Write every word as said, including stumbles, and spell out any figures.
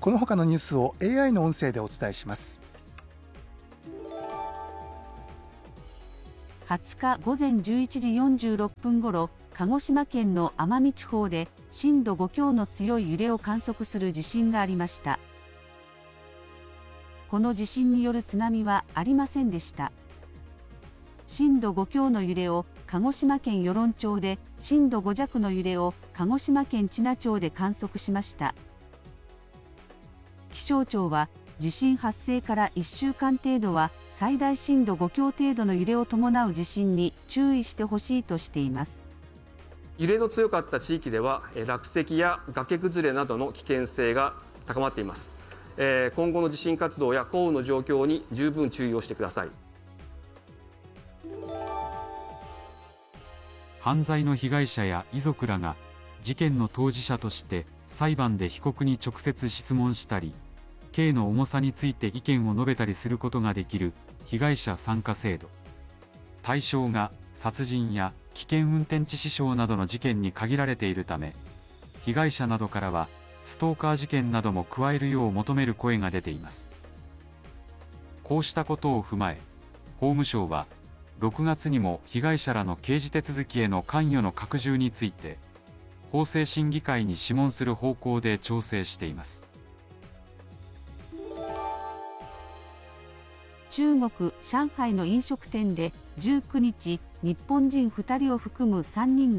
この他のニュースを エーアイ の音声でお伝えします。 はつか午前じゅういちじよんじゅうろっぷんごろ、鹿児島県の奄美地方で震度ご強の強い揺れを観測する地震がありました。この地震による津波はありませんでした。震度ご強の揺れを鹿児島県与論町で、震度ご弱の揺れを鹿児島県知名町で観測しました。気象庁は地震発生からいっしゅうかん程度は最大震度ご強程度の揺れを伴う地震に注意してほしいとしています。 揺れの強かった地域では落石や崖崩れなどの危険性が高まっています。今後の地震活動や降雨の状況に十分注意をしてください。 犯罪の被害者や遺族らが事件の当事者として裁判で被告に直接質問したり、刑の重さについて意見を述べたりすることができる被害者参加制度。対象が殺人や危険運転致死傷などの事件に限られているため、被害者などからはストーカー事件なども加えるよう求める声が出ています。こうしたことを踏まえ、法務省はろくがつにも被害者らの刑事手続きへの関与の拡充について、法制審議会に諮問する方向で調整しています。 中国・上海の飲食店でじゅうくにち、日本人ふたりを含むさんにんが